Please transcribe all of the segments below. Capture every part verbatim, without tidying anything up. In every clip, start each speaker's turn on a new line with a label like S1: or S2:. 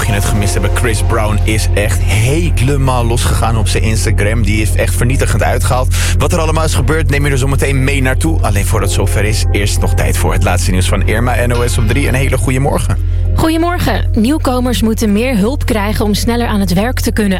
S1: mocht je het gemist hebben, Chris Brown is echt helemaal losgegaan op zijn Instagram. Die is echt vernietigend uitgehaald. Wat er allemaal is gebeurd, neem je er zo meteen mee naartoe. Alleen voordat het zover is, eerst nog tijd voor het laatste nieuws van Irma, N O S op drie. Een hele goede morgen.
S2: Goedemorgen. Nieuwkomers moeten meer hulp krijgen om sneller aan het werk te kunnen.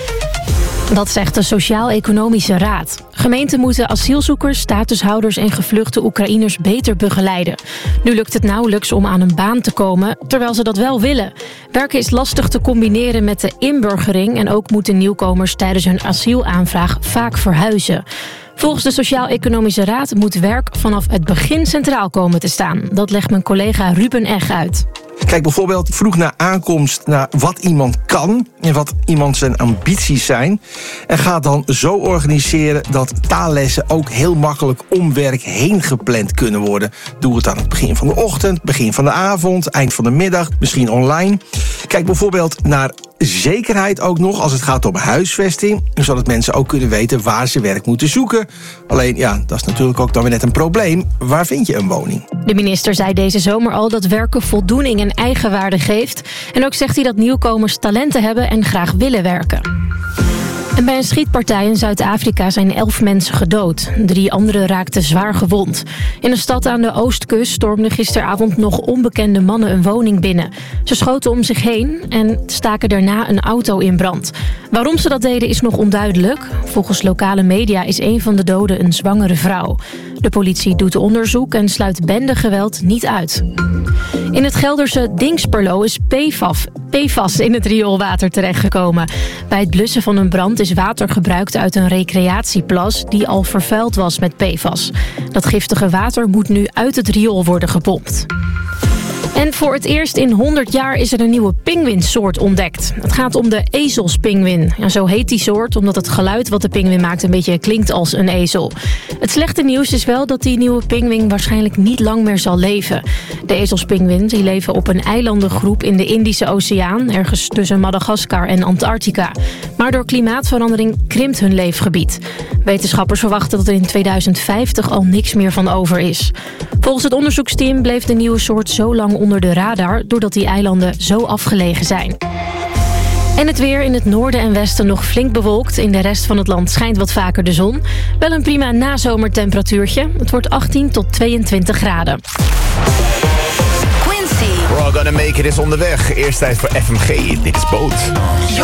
S2: Dat zegt de Sociaal-Economische Raad. Gemeenten moeten asielzoekers, statushouders en gevluchte Oekraïners beter begeleiden. Nu lukt het nauwelijks om aan een baan te komen, terwijl ze dat wel willen. Werken is lastig te combineren met de inburgering en ook moeten nieuwkomers tijdens hun asielaanvraag vaak verhuizen. Volgens de Sociaal-Economische Raad moet werk vanaf het begin centraal komen te staan. Dat legt mijn collega Ruben Eg uit.
S3: Kijk bijvoorbeeld vroeg na aankomst naar wat iemand kan en wat iemand zijn ambities zijn. En ga dan zo organiseren dat taallessen ook heel makkelijk om werk heen gepland kunnen worden. Doe het aan het begin van de ochtend, begin van de avond, eind van de middag, misschien online. Kijk bijvoorbeeld naar zekerheid ook nog als het gaat om huisvesting, zodat mensen ook kunnen weten waar ze werk moeten zoeken. Alleen, ja, dat is natuurlijk ook dan weer net een probleem. Waar vind je een woning?
S2: De minister zei deze zomer al dat werken voldoening en eigenwaarde geeft. En ook zegt hij dat nieuwkomers talenten hebben en graag willen werken. En bij een schietpartij in Zuid-Afrika zijn elf mensen gedood. Drie anderen raakten zwaar gewond. In een stad aan de oostkust stormden gisteravond nog onbekende mannen een woning binnen. Ze schoten om zich heen en staken daarna een auto in brand. Waarom ze dat deden is nog onduidelijk. Volgens lokale media is een van de doden een zwangere vrouw. De politie doet onderzoek en sluit bendegeweld niet uit. In het Gelderse Dingsperlo is P F A S, P F A S in het rioolwater terechtgekomen. Bij het blussen van een brand is water gebruikt uit een recreatieplas die al vervuild was met P F A S. Dat giftige water moet nu uit het riool worden gepompt. En voor het eerst in honderd jaar is er een nieuwe pinguïnsoort ontdekt. Het gaat om de ezelspinguïn. Ja, zo heet die soort omdat het geluid wat de pinguïn maakt een beetje klinkt als een ezel. Het slechte nieuws is wel dat die nieuwe pinguïn waarschijnlijk niet lang meer zal leven. De ezelspinguïns die leven op een eilandengroep in de Indische Oceaan, ergens tussen Madagaskar en Antarctica. Maar door klimaatverandering krimpt hun leefgebied. Wetenschappers verwachten dat er in tweeduizend vijftig al niks meer van over is. Volgens het onderzoeksteam bleef de nieuwe soort zo lang onder de radar doordat die eilanden zo afgelegen zijn. En het weer in het noorden en westen nog flink bewolkt. In de rest van het land schijnt wat vaker de zon. Wel een prima nazomertemperatuurtje. Het wordt achttien tot tweeëntwintig graden.
S1: Quincy. We're all gonna make it is onderweg. Eerst tijd voor F M G. Dit is Boot.